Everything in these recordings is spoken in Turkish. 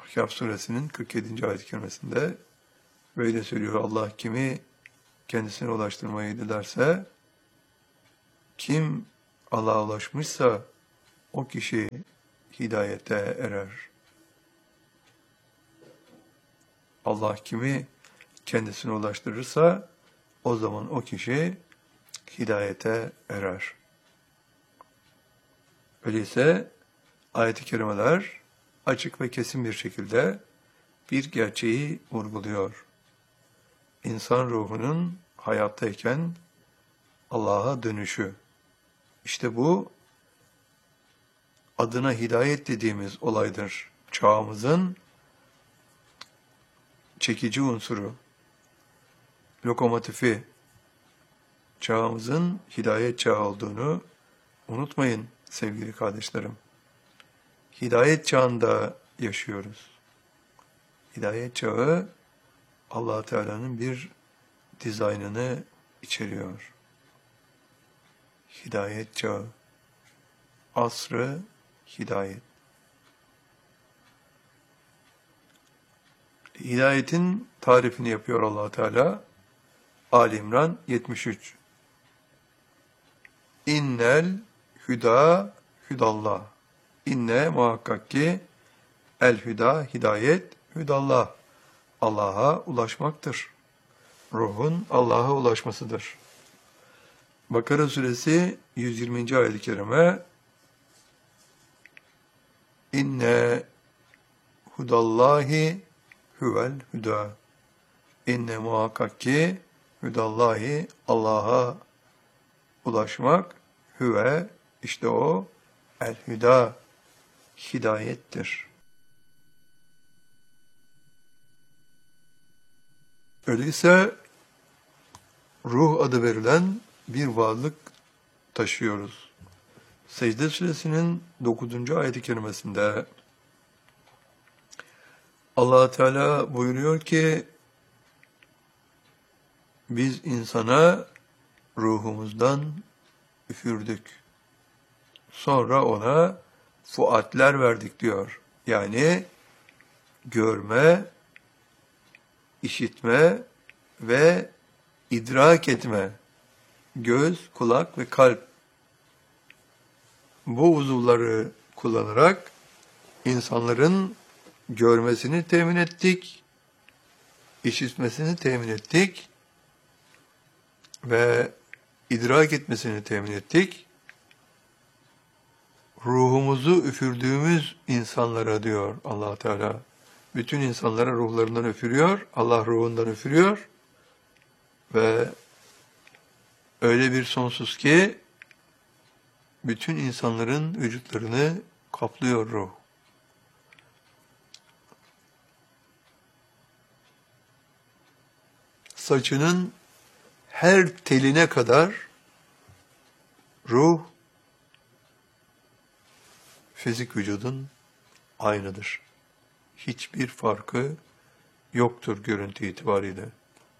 Ahkaf suresinin 47. ayet-i kerimesinde böyle söylüyor. Allah kimi kendisine ulaştırmayı dilerse, kim Allah'a ulaşmışsa o kişi hidayete erer. Allah kimi kendisine ulaştırırsa o zaman o kişi hidayete erer. Öyleyse ayet-i kerimeler açık ve kesin bir şekilde bir gerçeği vurguluyor. İnsan ruhunun hayattayken Allah'a dönüşü. İşte bu adına hidayet dediğimiz olaydır. Çağımızın çekici unsuru, lokomotifi, çağımızın hidayet çağı olduğunu unutmayın sevgili kardeşlerim. Hidayet çağında yaşıyoruz. Hidayet çağı Allah Teala'nın bir dizaynını içeriyor. Hidayet çağı, asrı hidayet. Hidayetin tarifini yapıyor Allah Teala. Ali İmran 73. İnnel hüda hüdallah. İnne muhakkak ki el hüda hidayet hüdallah. Allah'a ulaşmaktır. Ruhun Allah'a ulaşmasıdır. Bakara suresi 120. ayet-i kerime İnne hudallahi huvel hüda. İnne muhakkak ki hüdallahi Allah'a ulaşmak hüve işte o el hüda hidayettir. Öyleyse ruh adı verilen bir varlık taşıyoruz. Secde suresinin 9. ayet-i kerimesinde Allah Teala buyuruyor ki biz insana ruhumuzdan üfürdük. Sonra ona fuatler verdik diyor. Yani görme, işitme ve idrak etme. Göz, kulak ve kalp. Bu uzuvları kullanarak insanların görmesini temin ettik, işitmesini temin ettik ve idrak etmesini temin ettik. Ruhumuzu üfürdüğümüz insanlara diyor Allah Teala. Bütün insanlara ruhlarından üfürüyor, Allah ruhundan üfürüyor ve öyle bir sonsuz ki bütün insanların vücutlarını kaplıyor ruh. Saçının her teline kadar ruh, fizik vücudun aynıdır. Hiçbir farkı yoktur görüntü itibariyle.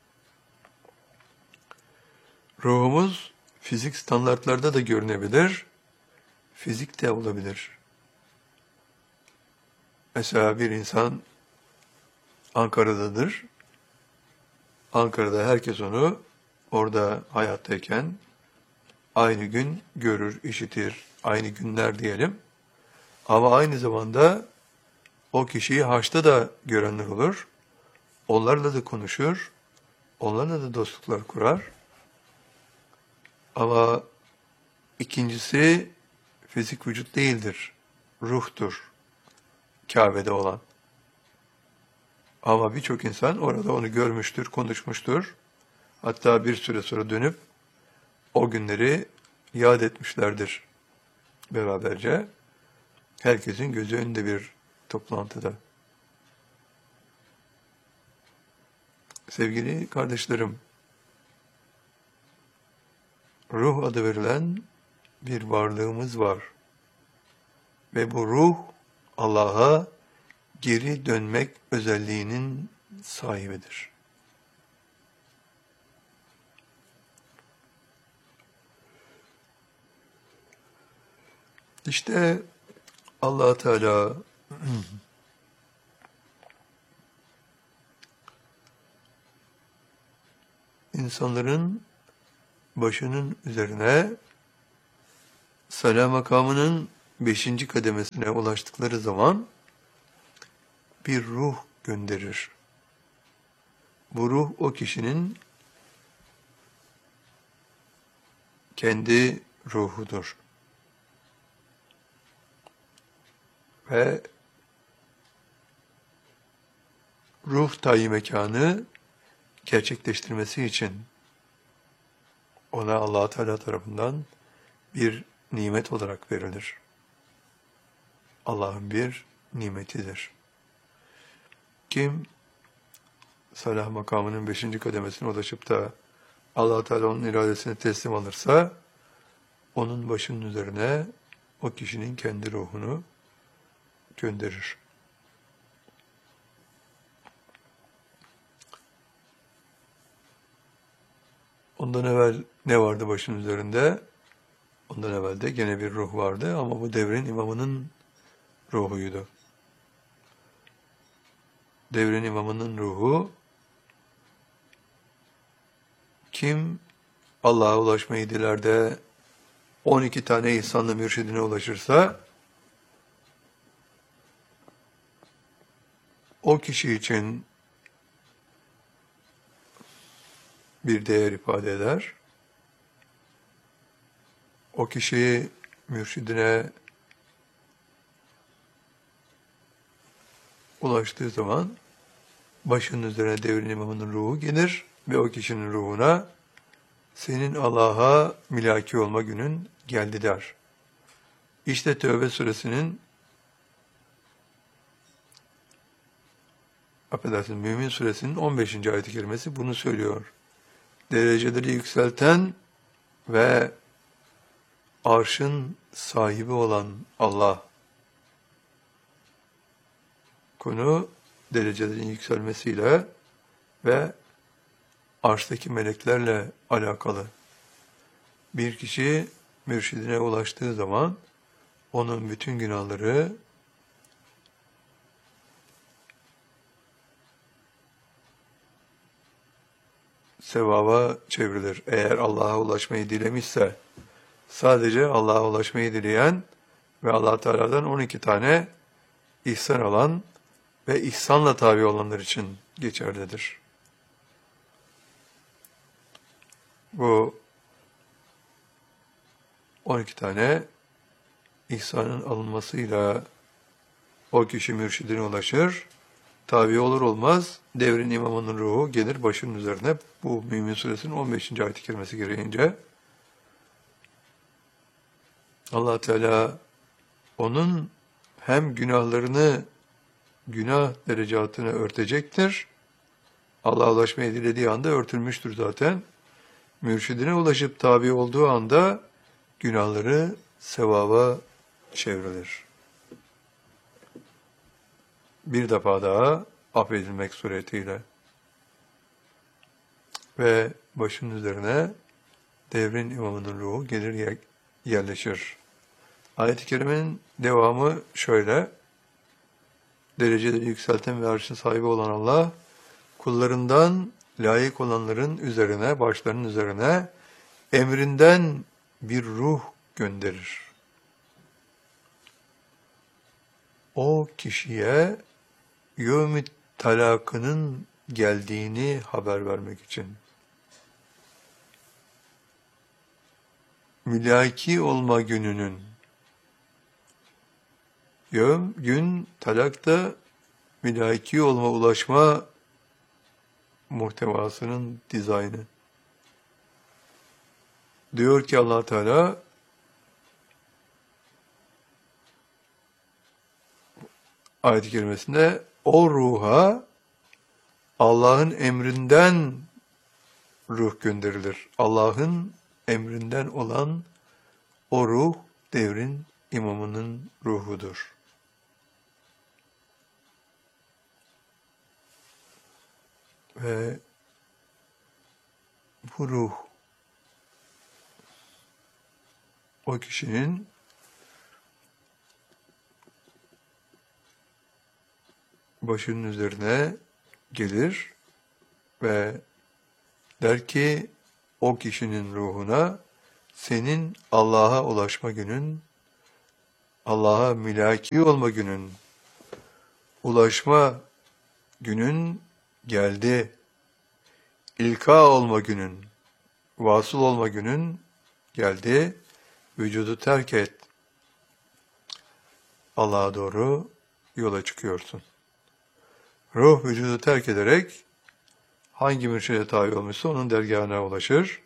Ruhumuz fizik standartlarda da görünebilir, fizik de olabilir. Mesela bir insan Ankara'dadır. Ankara'da herkes onu orada hayattayken aynı gün görür, işitir, aynı günler diyelim. Ama aynı zamanda o kişiyi haçta da görenler olur. Onlarla da konuşur, onlarla da dostluklar kurar. Ama ikincisi fizik vücut değildir, ruhtur Kabe'de olan. Ama birçok insan orada onu görmüştür, konuşmuştur. Hatta bir süre sonra dönüp o günleri yad etmişlerdir beraberce. Herkesin gözü önünde bir toplantıda. Sevgili kardeşlerim, ruh adı verilen bir varlığımız var. Ve bu ruh Allah'a geri dönmek özelliğinin sahibidir. İşte Allah Teala insanların başının üzerine Sala makamının 5. kademesine ulaştıkları zaman bir ruh gönderir. Bu ruh o kişinin kendi ruhudur. Ve ruh tayi mekanı gerçekleştirmesi için ona Allah Teala tarafından bir nimet olarak verilir. Allah'ın bir nimetidir. Kim Salah makamının 5. kademesine ulaşıp da Allah Teala onun iradesine teslim alırsa onun başının üzerine o kişinin kendi ruhunu gönderir. Ondan evvel ne vardı başının üzerinde? Ondan evvel de gene bir ruh vardı ama bu devrin imamının ruhuydu. Devrin imamının ruhu kim Allah'a ulaşmayı diler de 12 tane ihsanla mürşidine ulaşırsa o kişi için bir değer ifade eder. O kişi mürşidine ulaştığı zaman başının üzerine devrin imamının ruhu gelir ve o kişinin ruhuna senin Allah'a milaki olma günün geldi der. İşte Tevbe suresinin Mümin suresinin 15. ayet-i kerimesi bunu söylüyor. Dereceleri yükselten ve arşın sahibi olan Allah. Konu derecelerin yükselmesiyle ve arştaki meleklerle alakalı. Bir kişi mürşidine ulaştığı zaman onun bütün günahları sevaba çevrilir. Eğer Allah'a ulaşmayı dilemişse, sadece Allah'a ulaşmayı dileyen ve Allah Teala'dan 12 tane ihsan alan ve ihsanla tabi olanlar için geçerlidir. Bu 12 tane ihsanın alınmasıyla o kişi mürşidine ulaşır. Tabi olur olmaz devrin imamının ruhu gelir başının üzerine. Bu Mümin suresinin 15. ayet-i kerimesi gereğince Allah Teala onun hem günahlarını, günah derecatını örtecektir. Allah'a ulaşmayı dilediği anda örtülmüştür zaten. Mürşidine ulaşıp tabi olduğu anda günahları sevaba çevrilir. Bir defa daha affedilmek suretiyle ve başının üzerine devrin imamının ruhu gelir yerleşir. Ayet-i kerimenin devamı şöyle: dereceleri yükselten ve arşın sahibi olan Allah, kullarından layık olanların üzerine, başlarının üzerine emrinden bir ruh gönderir. O kişiye yevm-i talakının geldiğini haber vermek için. Mülaki olma gününün, gün talakta mülaki olma, ulaşma muhtevasının dizaynı. Diyor ki Allah Teala, ayet-i kerimesinde o ruha Allah'ın emrinden ruh gönderilir. Allah'ın emrinden olan o ruh devrin imamının ruhudur. Ve bu ruh o kişinin başının üzerine gelir ve Der ki o kişinin ruhuna senin Allah'a ulaşma günün, Allah'a mülaki olma günün, ulaşma günün geldi. İlka olma günün, vasıl olma günün geldi. Vücudu terk et. Allah'a doğru yola çıkıyorsun. Ruh vücudu terk ederek hangi mürşide tabi olmuşsa onun dergahına ulaşır.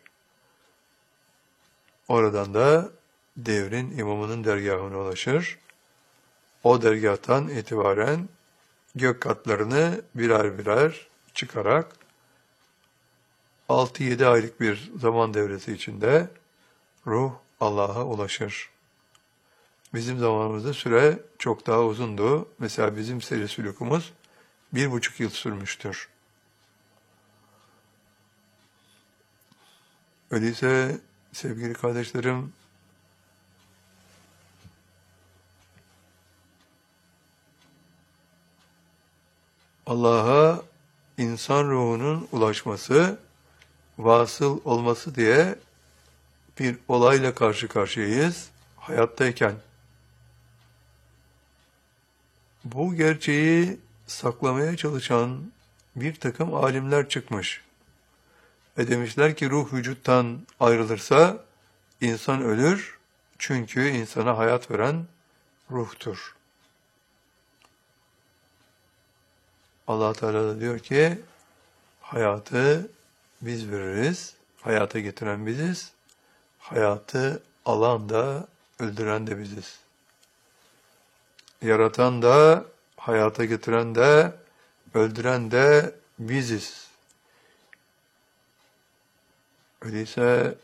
Oradan da devrin imamının dergahına ulaşır. O dergahtan itibaren gök katlarını birer birer çıkarak 6-7 aylık bir zaman devresi içinde ruh Allah'a ulaşır. Bizim zamanımızda süre çok daha uzundu. Mesela bizim seyri sülûkumuz 1,5 yıl sürmüştür. Öyleyse sevgili kardeşlerim, Allah'a insan ruhunun ulaşması, vasıl olması diye bir olayla karşı karşıyayız hayattayken. Bu gerçeği saklamaya çalışan bir takım alimler çıkmış. Ve demişler ki ruh vücuttan ayrılırsa insan ölür, çünkü insana hayat veren ruhtur. Allah Teala da diyor ki hayatı biz veririz, hayata getiren biziz, hayatı alan da öldüren de biziz. Yaratan da, hayata getiren de, öldüren de biziz. Öyleyse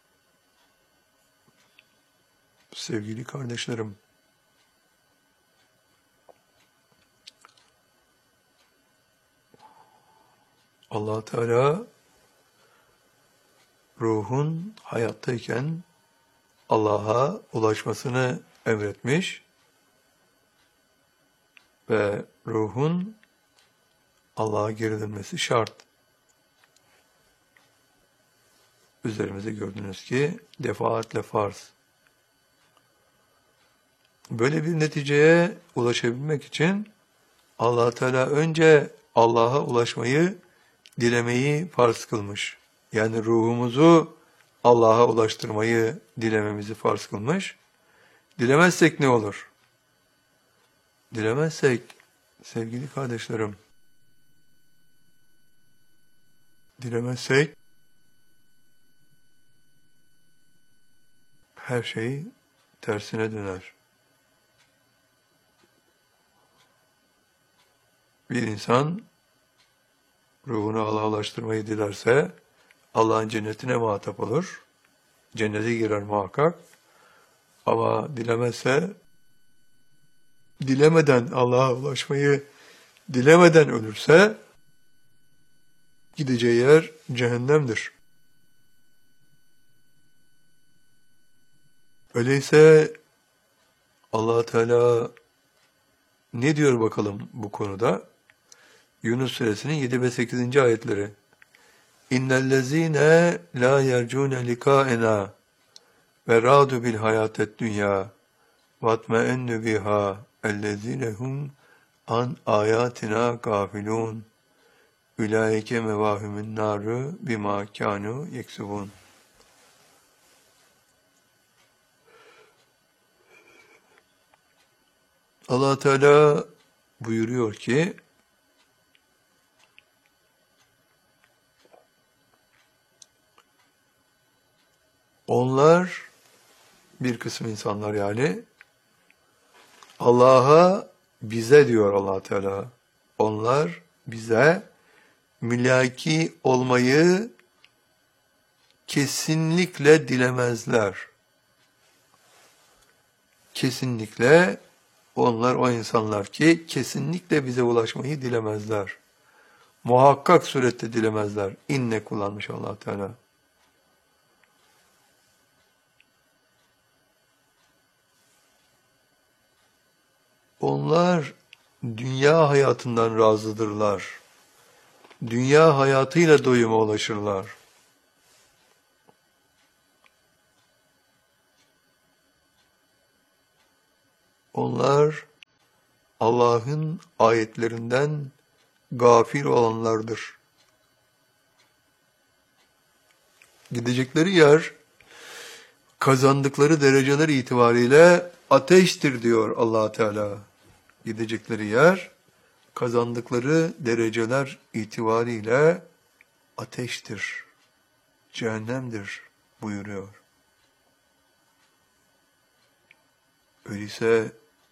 sevgili kardeşlerim, Allah Teala ruhun hayattayken Allah'a ulaşmasını emretmiş ve ruhun Allah'a geri dönmesi şart. Üzerimizde gördünüz ki defaatle farz. Böyle bir neticeye ulaşabilmek için Allah Teala önce Allah'a ulaşmayı, dilemeyi farz kılmış. Yani ruhumuzu Allah'a ulaştırmayı dilememizi farz kılmış. Dilemezsek ne olur? Dilemezsek sevgili kardeşlerim, dilemezsek her şey tersine döner. Bir insan ruhunu Allah'a ulaştırmayı dilerse Allah'ın cennetine muhatap olur. Cennete girer muhakkak. Ama dilemezse, dilemeden Allah'a ulaşmayı dilemeden ölürse gideceği yer cehennemdir. Öyleyse Allah Teala ne diyor bakalım bu konuda? Yunus suresinin 7 ve 8. ayetleri. İnnellezîne lâ yercûne likâenâ ve râdu bil hayâted dünyâ vatmeennü bihâ ellezîne hum an âyâtinâ gâfilûn ulaike mevâhümün nârü bimâ kânû yeksubûn. Allah Teala buyuruyor ki onlar, bir kısım insanlar yani, Allah'a, bize diyor Allah Teala, onlar bize mülaki olmayı kesinlikle dilemezler. Kesinlikle onlar o insanlar ki kesinlikle bize ulaşmayı dilemezler. Muhakkak surette dilemezler. İnne kullanmış Allah Teala. Onlar dünya hayatından razıdırlar. Dünya hayatıyla doyuma ulaşırlar. Onlar Allah'ın ayetlerinden gafil olanlardır. Gidecekleri yer kazandıkları dereceler itibariyle ateştir diyor Allah Teala. Gidecekleri yer kazandıkları dereceler itibariyle ateştir, cehennemdir buyuruyor. Öyleyse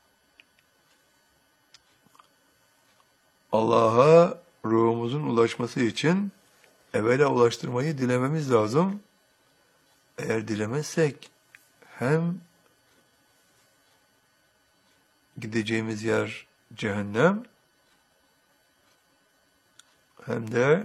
Allah'a ruhumuzun ulaşması için evvela ulaştırmayı dilememiz lazım. Eğer dilemezsek hem gideceğimiz yer cehennem hem de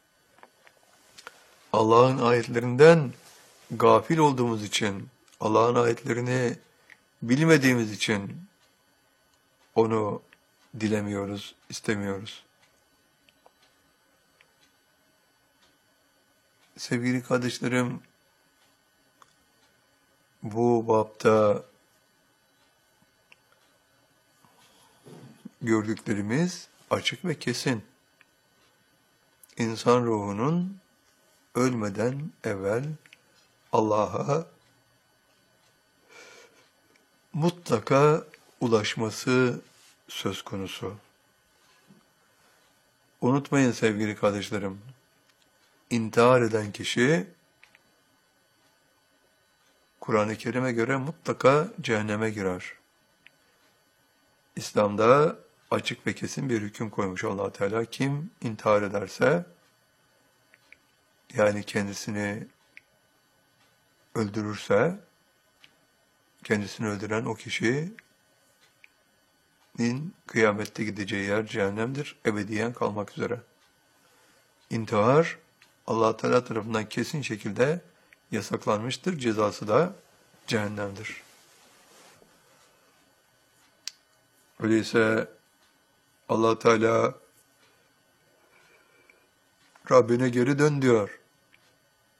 Allah'ın ayetlerinden gafil olduğumuz için, Allah'ın ayetlerini bilmediğimiz için onu dilemiyoruz, istemiyoruz. Sevgili kardeşlerim, bu bapta gördüklerimiz açık ve kesin. İnsan ruhunun ölmeden evvel Allah'a mutlaka ulaşması söz konusu. Unutmayın sevgili kardeşlerim, intihar eden kişi Kur'an-ı Kerim'e göre mutlaka cehenneme girer. İslam'da açık ve kesin bir hüküm koymuş Allah Teala. Kim intihar ederse, yani kendisini öldürürse, kendisini öldüren o kişinin kıyamette gideceği yer cehennemdir, ebediyen kalmak üzere. İntihar, Allah Teala tarafından kesin şekilde yasaklanmıştır, cezası da cehennemdir. Öyleyse Allah Teala Rabbine geri dön diyor.